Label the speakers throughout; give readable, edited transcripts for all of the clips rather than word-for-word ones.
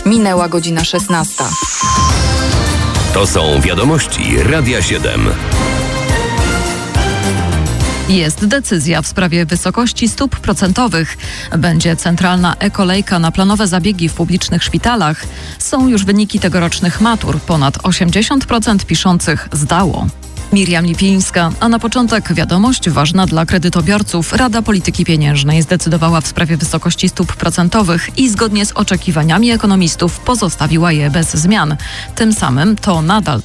Speaker 1: Minęła godzina 16.
Speaker 2: To są wiadomości Radia 7.
Speaker 3: Jest decyzja w sprawie wysokości stóp procentowych. Będzie centralna e-kolejka na planowe zabiegi w publicznych szpitalach. Są już wyniki tegorocznych matur. Ponad 80% piszących zdało. Miriam Lipińska, a na początek wiadomość ważna dla kredytobiorców. Rada Polityki Pieniężnej zdecydowała w sprawie wysokości stóp procentowych i zgodnie z oczekiwaniami ekonomistów pozostawiła je bez zmian. Tym samym to nadal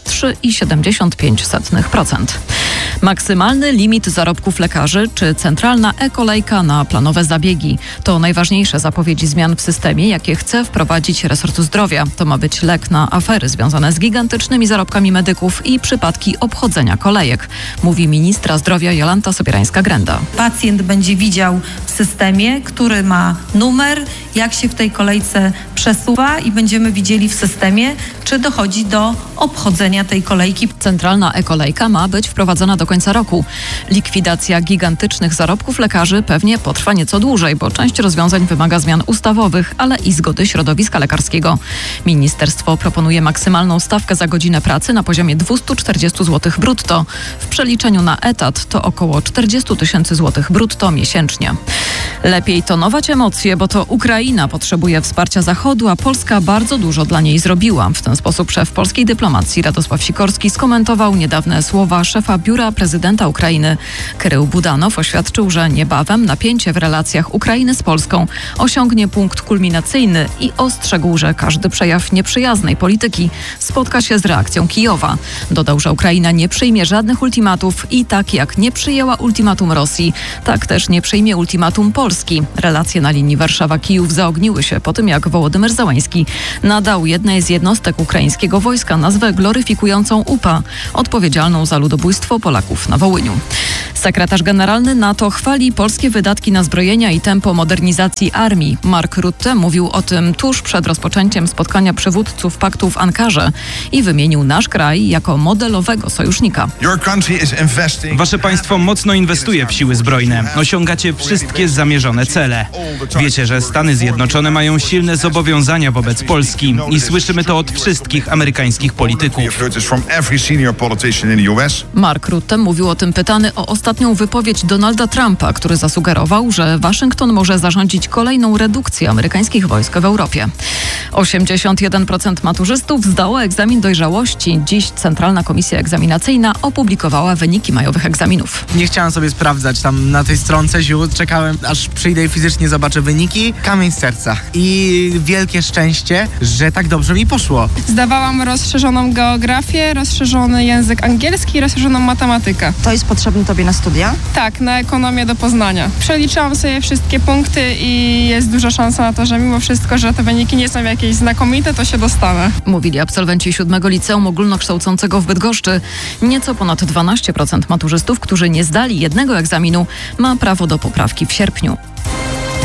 Speaker 3: 3,75%. Maksymalny limit zarobków lekarzy czy centralna e-kolejka na planowe zabiegi. To najważniejsze zapowiedzi zmian w systemie, jakie chce wprowadzić resort zdrowia. To ma być lek na afery związane z gigantycznymi zarobkami medyków i przypadki obchodzenia kolejek, mówi ministra zdrowia Jolanta Sobierańska-Grenda.
Speaker 4: Pacjent będzie widział w systemie, który ma numer, jak się w tej kolejce przesuwa i będziemy widzieli w systemie, czy dochodzi do obchodzenia tej kolejki.
Speaker 3: Centralna e-kolejka ma być wprowadzona do końca roku. Likwidacja gigantycznych zarobków lekarzy pewnie potrwa nieco dłużej, bo część rozwiązań wymaga zmian ustawowych, ale i zgody środowiska lekarskiego. Ministerstwo proponuje maksymalną stawkę za godzinę pracy na poziomie 240 zł brutto. W przeliczeniu na etat to około 40 000 zł brutto miesięcznie. Lepiej tonować emocje, bo to Ukraina potrzebuje wsparcia Zachodu, a Polska bardzo dużo dla niej zrobiła. W ten sposób szef polskiej dyplomacji Radosław Sikorski skomentował niedawne słowa szefa biura prezydenta Ukrainy. Kyrył Budanow oświadczył, że niebawem napięcie w relacjach Ukrainy z Polską osiągnie punkt kulminacyjny i ostrzegł, że każdy przejaw nieprzyjaznej polityki spotka się z reakcją Kijowa. Dodał, że Ukraina nie przyjmie żadnych ultimatów i tak jak nie przyjęła ultimatum Rosji, tak też nie przyjmie ultimatum Polski. Relacje na linii Warszawa-Kijów zaogniły się po tym, jak Wołodymyr Zełański nadał jednej z jednostek ukraińskiego wojska nazwę gloryfikującą UPA, odpowiedzialną za ludobójstwo Polaków na Wołyniu. Sekretarz generalny NATO chwali polskie wydatki na zbrojenia i tempo modernizacji armii. Mark Rutte mówił o tym tuż przed rozpoczęciem spotkania przywódców paktu w Ankarze i wymienił nasz kraj jako modelowego sojusznika.
Speaker 5: Wasze państwo mocno inwestuje w siły zbrojne. Osiągacie wszystkie zamierzone cele. Wiecie, że Stany Zjednoczone mają silne zobowiązania wobec Polski i słyszymy to od wszystkich amerykańskich polityków.
Speaker 3: Mark Rutte mówił o tym pytany o ostatnią wypowiedź Donalda Trumpa, który zasugerował, że Waszyngton może zarządzić kolejną redukcję amerykańskich wojsk w Europie. 81% maturzystów zdało egzamin dojrzałości. Dziś Centralna Komisja Egzaminacyjna opublikowała wyniki majowych egzaminów.
Speaker 6: Nie chciałem sobie sprawdzać tam na tej stronce ziół. Czekałem, aż przyjdę i fizycznie zobaczę wyniki. Kamień z serca. I wielkie szczęście, że tak dobrze mi poszło.
Speaker 7: Zdawałam rozszerzoną geografię, rozszerzony język angielski i rozszerzoną matematykę.
Speaker 8: To jest potrzebne Tobie na studia?
Speaker 7: Tak, na ekonomię do Poznania. Przeliczyłam sobie wszystkie punkty i jest duża szansa na to, że mimo wszystko, że te wyniki nie są jakieś znakomite, to się dostanę.
Speaker 3: Mówili absolwenci 7 liceum ogólnokształcącego w Bydgoszczy. Nieco ponad 12% maturzystów, którzy nie zdali jednego egzaminu, ma prawo do poprawki w sierpniu.